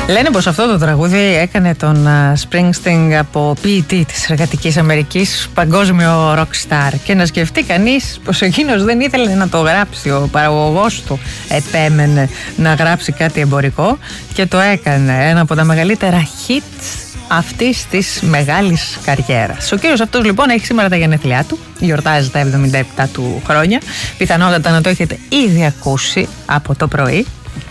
Λένε πως αυτό το τραγούδι έκανε τον Springsteen από ποιητή της Εργατικής Αμερικής, παγκόσμιο rockstar. Και να σκεφτεί κανείς πως εκείνος δεν ήθελε να το γράψει, ο παραγωγός του επέμενε να γράψει κάτι εμπορικό και το έκανε. Ένα από τα μεγαλύτερα hits αυτής της μεγάλης καριέρας. Ο κύριος αυτός λοιπόν έχει σήμερα τα γενέθλιά του, γιορτάζει τα 77 του χρόνια. Πιθανότατα να το έχετε ήδη ακούσει από το πρωί.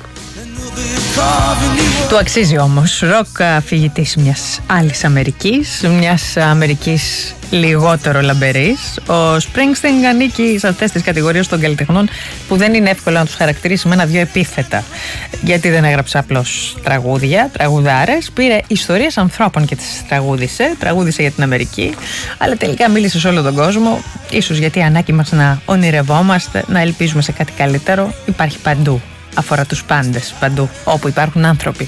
Του αξίζει όμως. Ροκ αφηγητής μιας άλλης Αμερικής, μιας Αμερικής λιγότερο λαμπερής. Ο Springsteen ανήκει σε αυτές τις κατηγορίες των καλλιτεχνών που δεν είναι εύκολο να τους χαρακτηρίσει με ένα-δυο επίθετα. Γιατί δεν έγραψε απλώς τραγούδια, τραγουδάρες, πήρε ιστορίες ανθρώπων και τις τραγούδισε για την Αμερική, αλλά τελικά μίλησε σε όλο τον κόσμο. Ίσως γιατί η ανάγκη μας να ονειρευόμαστε, να ελπίζουμε σε κάτι καλύτερο υπάρχει παντού. Αφορά τους πάντες, παντού, όπου υπάρχουν άνθρωποι.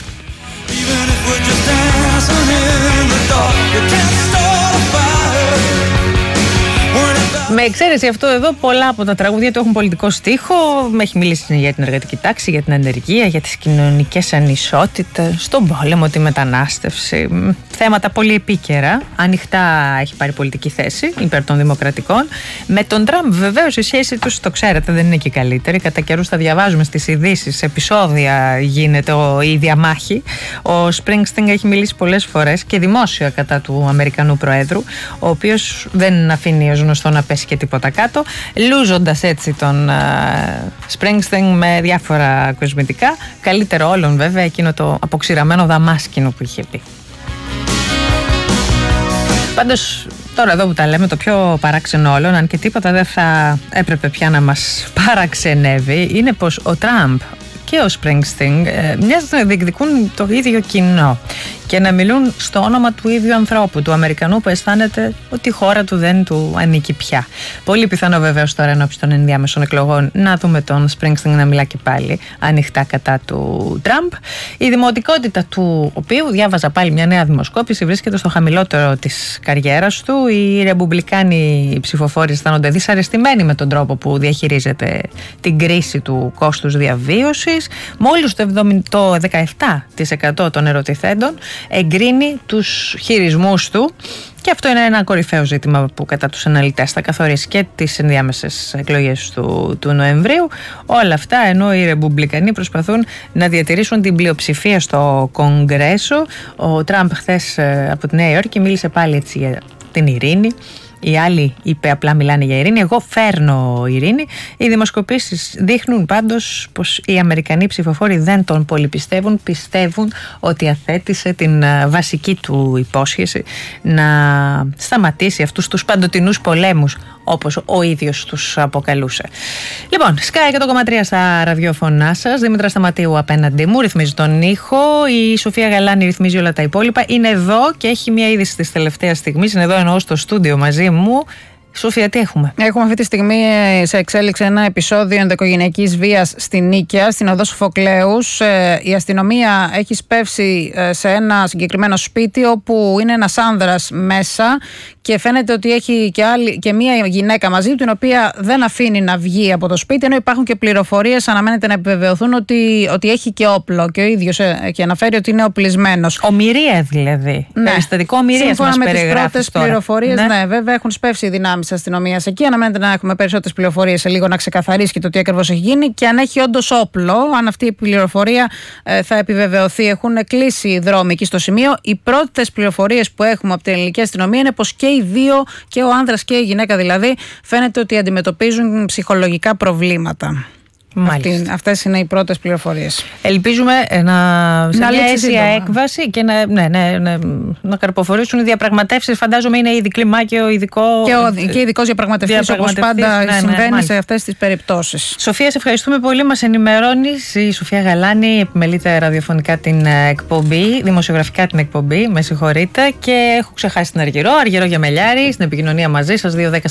Με εξαίρεση αυτό εδώ, πολλά από τα τραγούδια του έχουν πολιτικό στίχο. Έχει μιλήσει για την εργατική τάξη, για την ανεργία, για τις κοινωνικές ανισότητες, στον πόλεμο, τη μετανάστευση. Θέματα πολύ επίκαιρα. Ανοιχτά έχει πάρει πολιτική θέση υπέρ των δημοκρατικών. Με τον Τραμπ, βεβαίως, η σχέση τους, το ξέρετε, δεν είναι και καλύτερη. Κατά καιρούς τα διαβάζουμε στις ειδήσεις, επεισόδια γίνεται η διαμάχη. Ο Springsteen έχει μιλήσει πολλές φορές και δημόσια κατά του Αμερικανού Προέδρου, ο οποίος δεν αφήνει ως γνωστό να πέσει και τίποτα κάτω, λούζοντας έτσι τον Springsteen με διάφορα κοσμητικά. Καλύτερο όλων βέβαια εκείνο το αποξηραμένο δαμάσκινο που είχε πει. Πάντως τώρα εδώ που τα λέμε, το πιο παράξενο όλων, αν και τίποτα δεν θα έπρεπε πια να μας παραξενεύει, είναι πως ο Τραμπ και ο Springsteen μοιάζουν να διεκδικούν το ίδιο κοινό και να μιλούν στο όνομα του ίδιου ανθρώπου, του Αμερικανού που αισθάνεται ότι η χώρα του δεν του ανήκει πια. Πολύ πιθανό βεβαίως τώρα ενώπιση των ενδιάμεσων εκλογών να δούμε τον Springsteen να μιλά και πάλι ανοιχτά κατά του Τραμπ. Η δημοτικότητα του οποίου, διάβαζα πάλι μια νέα δημοσκόπηση, βρίσκεται στο χαμηλότερο της καριέρας του. Οι ρεπουμπλικάνοι ψηφοφόροι αισθάνονται δυσαρεστημένοι με τον τρόπο που διαχειρίζεται την κρίση του κόστους διαβίωσης. Μόλις το 17% των ερωτηθέντων εγκρίνει τους χειρισμούς του και αυτό είναι ένα κορυφαίο ζήτημα που κατά τους αναλυτές θα καθορίσει και τις ενδιάμεσες εκλογές του Νοεμβρίου. Όλα αυτά ενώ οι ρεπουμπλικανοί προσπαθούν να διατηρήσουν την πλειοψηφία στο Κογκρέσο. Ο Τραμπ χθες από τη Νέα Υόρκη μίλησε πάλι έτσι για την ειρήνη. Οι άλλοι είπε απλά μιλάνε για ειρήνη. Εγώ φέρνω ειρήνη. Οι δημοσκοπήσεις δείχνουν πάντως πως οι Αμερικανοί ψηφοφόροι δεν τον πολυπιστεύουν. Πιστεύουν ότι αθέτησε την βασική του υπόσχεση να σταματήσει αυτούς τους παντοτινούς πολέμους, όπως ο ίδιος τους αποκαλούσε. Λοιπόν, Sky 100,3 στα ραδιόφωνά σας. Δήμητρα Σταματίου απέναντί μου, ρυθμίζει τον ήχο. Η Σοφία Γαλάνη ρυθμίζει όλα τα υπόλοιπα. Είναι εδώ και έχει μια είδηση της τελευταίας στιγμής. Είναι εδώ εννοώ στο στούντιο μαζί μου. Σοφία, τι έχουμε? Έχουμε αυτή τη στιγμή σε εξέλιξη ένα επεισόδιο ενδοοικογενειακής βίας στην Νίκαια, στην οδό Σοφοκλέους. Η αστυνομία έχει σπεύσει σε ένα συγκεκριμένο σπίτι όπου είναι ένας άνδρας μέσα και φαίνεται ότι έχει και μία γυναίκα μαζί του, την οποία δεν αφήνει να βγει από το σπίτι, ενώ υπάρχουν και πληροφορίες, αναμένεται να επιβεβαιωθούν ότι έχει και όπλο και ο ίδιος και αναφέρει ότι είναι οπλισμένος. Ομηρία δηλαδή. Ναι. Περιστατικό ομηρίας μας περιγράφει. Σύμφωνα με τις πρώτες πληροφορίες, ναι, βέβαια έχουν σπεύσει οι δυνάμεις της αστυνομίας εκεί. Αναμένεται να έχουμε περισσότερες πληροφορίες σε λίγο να ξεκαθαρίσει και το τι ακριβώς έχει γίνει και αν έχει όντως όπλο. Αν αυτή η πληροφορία θα επιβεβαιωθεί. Έχουν κλείσει οι δρόμοι εκεί στο σημείο. Οι πρώτες πληροφορίες που έχουμε από την ελληνική αστυνομία είναι πως και οι δύο, και ο άνδρας και η γυναίκα δηλαδή, φαίνεται ότι αντιμετωπίζουν ψυχολογικά προβλήματα. Αυτές είναι οι πρώτες πληροφορίες. Ελπίζουμε να μια αίσια έκβαση και να καρποφορήσουν οι διαπραγματεύσεις. Φαντάζομαι είναι ήδη κλιμάκιο ειδικό. Και ειδικός διαπραγματευτής, όπως πάντα συμβαίνει σε αυτές τις περιπτώσεις. Σοφία, σε ευχαριστούμε πολύ. Μας ενημερώνεις. Η Σοφία Γαλάνη επιμελείται ραδιοφωνικά την εκπομπή, δημοσιογραφικά την εκπομπή, με συγχωρείτε. Και έχω ξεχάσει την Αργυρό Γεμελιάρη, στην επικοινωνία μαζί σας,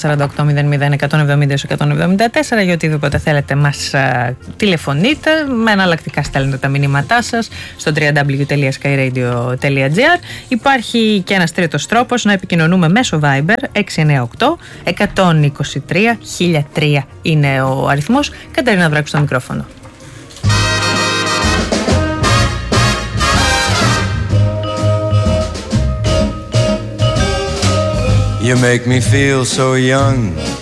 210-48-00-170-174, για οτιδήποτε θέλετε μας τηλεφωνείτε, με εναλλακτικά στέλνετε τα μηνύματά σας στο www.skyradio.gr. Υπάρχει και ένας τρίτος τρόπος να επικοινωνούμε μέσω Viber 698 123 1003 είναι ο αριθμός. Κατερίνα Βράκου στο μικρόφωνο. You make me feel so young